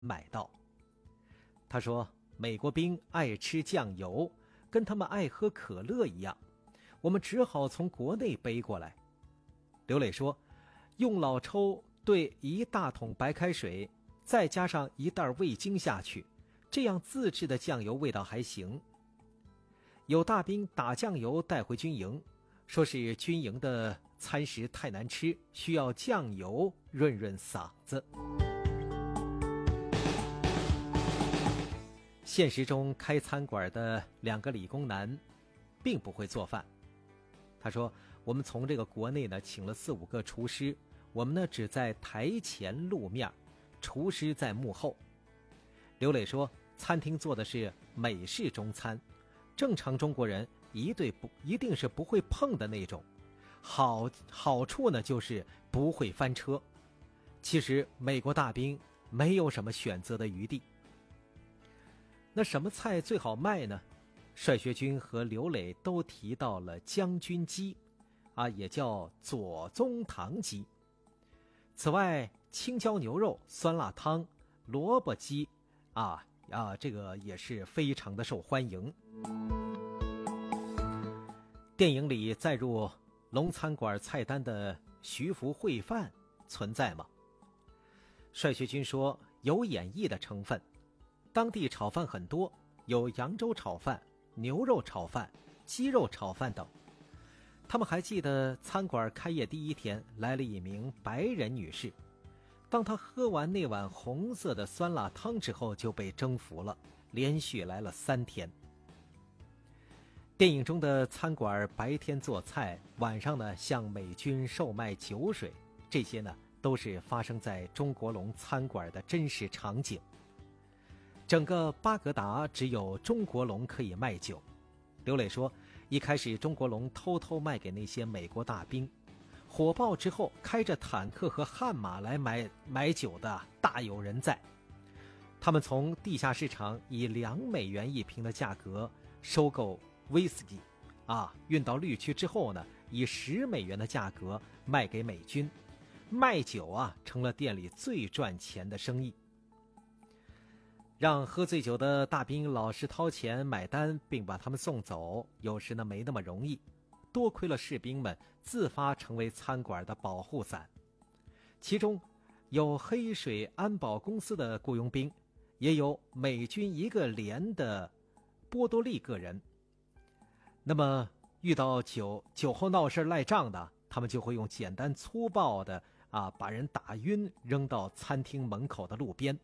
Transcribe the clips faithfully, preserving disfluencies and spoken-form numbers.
买到。他说美国兵爱吃酱油，跟他们爱喝可乐一样，我们只好从国内背过来。刘磊说，用老抽兑一大桶白开水，再加上一袋味精下去，这样自制的酱油味道还行。有大兵打酱油带回军营，说是军营的餐食太难吃，需要酱油润润嗓子。现实中开餐馆的两个理工男并不会做饭。他说，我们从这个国内呢请了四五个厨师，我们呢只在台前露面，厨师在幕后。刘磊说，餐厅做的是美式中餐，正常中国人一对不一定是不会碰的那种。好好处呢就是不会翻车。其实美国大兵没有什么选择的余地。那什么菜最好卖呢？帅学军和刘磊都提到了将军鸡，啊，也叫左宗棠鸡。此外，青椒牛肉、酸辣汤、萝卜鸡，啊啊，这个也是非常的受欢迎。电影里载入龙餐馆菜单的徐福烩饭存在吗？帅学军说有演绎的成分。当地炒饭很多，有扬州炒饭、牛肉炒饭、鸡肉炒饭等。他们还记得餐馆开业第一天来了一名白人女士，当她喝完那碗红色的酸辣汤之后就被征服了，连续来了三天。电影中的餐馆白天做菜，晚上呢向美军售卖酒水，这些呢都是发生在中国龙餐馆的真实场景。整个巴格达只有中国龙可以卖酒。刘磊说，一开始中国龙偷偷卖给那些美国大兵，火爆之后开着坦克和悍马来买买酒的大有人在。他们从地下市场以两美元一瓶的价格收购威士忌，啊，运到绿区之后呢，以十美元的价格卖给美军。卖酒啊，成了店里最赚钱的生意。让喝醉酒的大兵老实掏钱买单并把他们送走，有时呢没那么容易，多亏了士兵们自发成为餐馆的保护伞。其中有黑水安保公司的雇佣兵，也有美军一个连的波多黎各人。那么遇到酒酒后闹事赖账的，他们就会用简单粗暴的啊把人打晕，扔到餐厅门口的路边。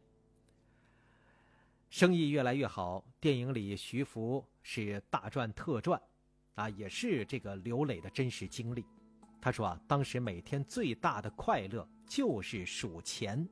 生意越来越好，电影里徐福是大赚特赚，啊，也是这个刘磊的真实经历。他说啊，当时每天最大的快乐就是数钱。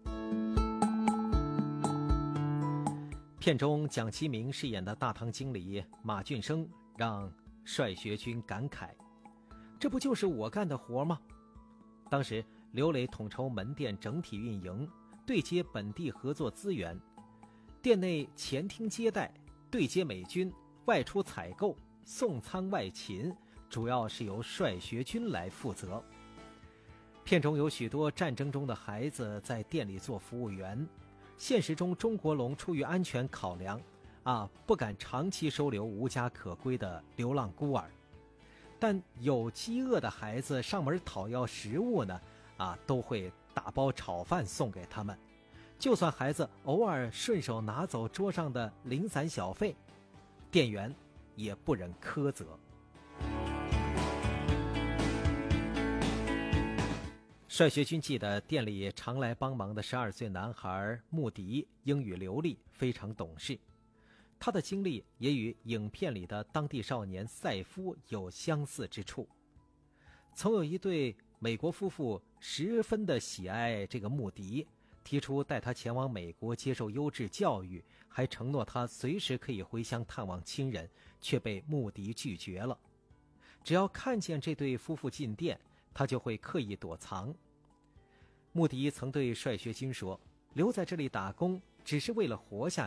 片中蒋奇明饰演的大堂经理马俊生让帅学军感慨，这不就是我干的活吗？当时刘磊统筹门店整体运营，对接本地合作资源，店内前厅接待，对接美军，外出采购，送餐外勤，主要是由帅学军来负责。片中有许多战争中的孩子在店里做服务员。现实中中国龙出于安全考量啊，不敢长期收留无家可归的流浪孤儿，但有饥饿的孩子上门讨要食物呢，啊，都会打包炒饭送给他们。就算孩子偶尔顺手拿走桌上的零散小费，店员也不忍苛责。帅学军记得店里常来帮忙的十二岁男孩穆迪英语流利，非常懂事。他的经历也与影片里的当地少年赛夫有相似之处。曾有一对美国夫妇十分的喜爱这个穆迪，提出带他前往美国接受优质教育，还承诺他随时可以回乡探望亲人，却被穆迪拒绝了。只要看见这对夫妇进店，他就会刻意躲藏。穆迪曾对帅学军说，留在这里打工只是为了活下